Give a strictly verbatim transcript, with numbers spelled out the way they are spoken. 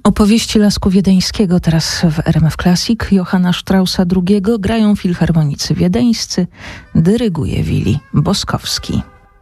Opowieści Lasku Wiedeńskiego teraz w R M F Classic. Johanna Straussa drugiego grają filharmonicy wiedeńscy, dyryguje Willi Boskowski.